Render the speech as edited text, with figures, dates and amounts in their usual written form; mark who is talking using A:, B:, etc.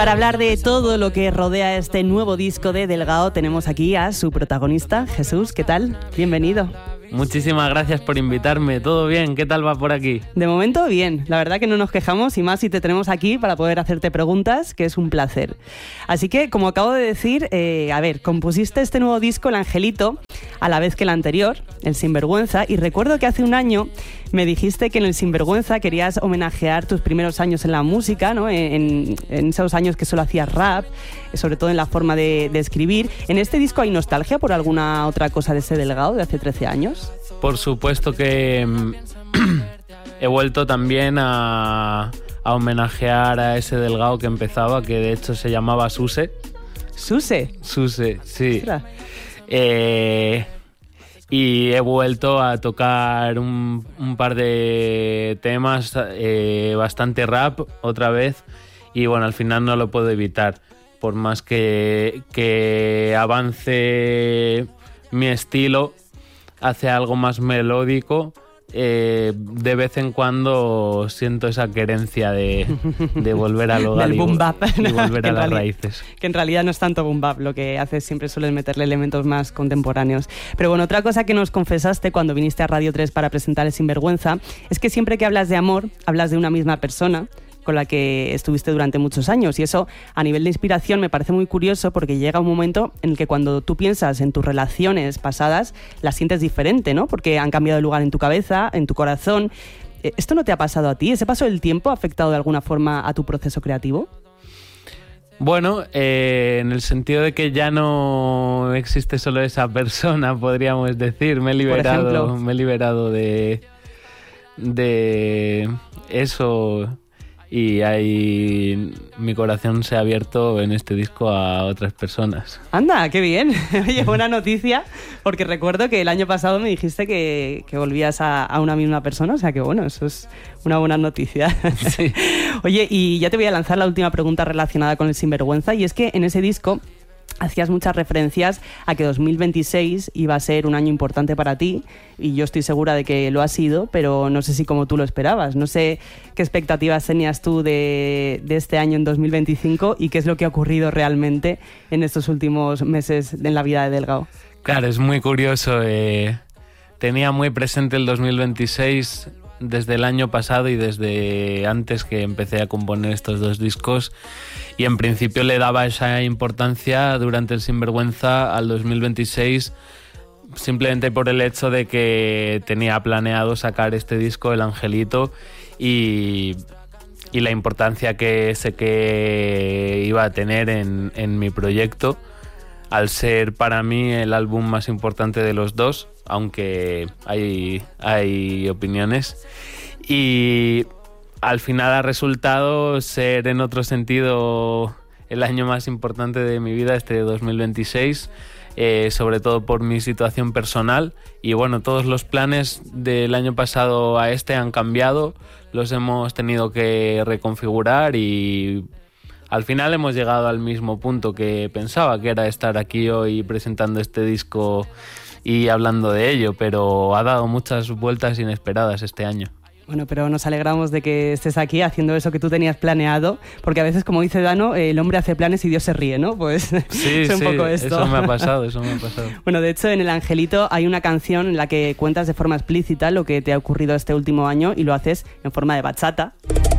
A: Para hablar de todo lo que rodea este nuevo disco de Delgado, tenemos aquí a su protagonista, Jesús. ¿Qué tal? Bienvenido.
B: Muchísimas gracias por invitarme. ¿Todo bien? ¿Qué tal va por aquí?
A: De momento, bien. La verdad que no nos quejamos, y más si te tenemos aquí para poder hacerte preguntas, que es un placer. Así que, como acabo de decir, compusiste este nuevo disco, El Angelito, a la vez que el anterior, El Sinvergüenza, y recuerdo que hace un año me dijiste que en El Sinvergüenza querías homenajear tus primeros años en la música, ¿no? En esos años que solo hacías rap, sobre todo en la forma de escribir. ¿En este disco hay nostalgia por alguna otra cosa de ese Delgado de hace 13 años?
B: Por supuesto que he vuelto también a homenajear a ese Delgado que empezaba, que de hecho se llamaba Suse.
A: ¿Suse?
B: Suse, sí. Y he vuelto a tocar un par de temas, bastante rap otra vez, y bueno, al final no lo puedo evitar. Por más que avance mi estilo hacia algo más melódico, de vez en cuando siento esa querencia de volver a lo
A: del boom bap,
B: y volver a las raíces.
A: Que en realidad no es tanto boom bap, lo que haces siempre sueles meterle elementos más contemporáneos. Pero bueno, otra cosa que nos confesaste cuando viniste a Radio 3 para presentar El Sinvergüenza es que siempre que hablas de amor, hablas de una misma persona con la que estuviste durante muchos años, y eso a nivel de inspiración me parece muy curioso, porque llega un momento en el que cuando tú piensas en tus relaciones pasadas las sientes diferente, ¿no? Porque han cambiado de lugar en tu cabeza, en tu corazón. ¿Esto no te ha pasado a ti? ¿Ese paso del tiempo ha afectado de alguna forma a tu proceso creativo?
B: Bueno, en el sentido de que ya no existe solo esa persona, podríamos decir. Me he liberado de eso. Y mi corazón se ha abierto en este disco a otras personas.
A: ¡Anda, qué bien! Oye, buena noticia, porque recuerdo que el año pasado me dijiste que volvías a una misma persona, o sea que bueno, eso es una buena noticia.
B: Sí.
A: Oye, y ya te voy a lanzar la última pregunta relacionada con El Sinvergüenza, y es que en ese disco hacías muchas referencias a que 2026 iba a ser un año importante para ti, y yo estoy segura de que lo ha sido, pero no sé si como tú lo esperabas. No sé qué expectativas tenías tú de este año en 2025 y qué es lo que ha ocurrido realmente en estos últimos meses en la vida de Delgado.
B: Claro, es muy curioso. Tenía muy presente el 2026 desde el año pasado y desde antes que empecé a componer estos dos discos, y en principio le daba esa importancia durante El Sinvergüenza al 2026 simplemente por el hecho de que tenía planeado sacar este disco, El Angelito, y la importancia que sé que iba a tener en mi proyecto, al ser para mí el álbum más importante de los dos, aunque hay opiniones. Y al final ha resultado ser, en otro sentido, el año más importante de mi vida, este 2026, sobre todo por mi situación personal. Y bueno, todos los planes del año pasado a este han cambiado, los hemos tenido que reconfigurar, y al final hemos llegado al mismo punto que pensaba, que era estar aquí hoy presentando este disco y hablando de ello, pero ha dado muchas vueltas inesperadas este año.
A: Bueno, pero nos alegramos de que estés aquí haciendo eso que tú tenías planeado, porque a veces, como dice Dano, el hombre hace planes y Dios se ríe, ¿no? Pues
B: sí,
A: es un poco esto.
B: Eso me ha pasado.
A: Bueno, de hecho, en El Angelito hay una canción en la que cuentas de forma explícita lo que te ha ocurrido este último año, y lo haces en forma de bachata.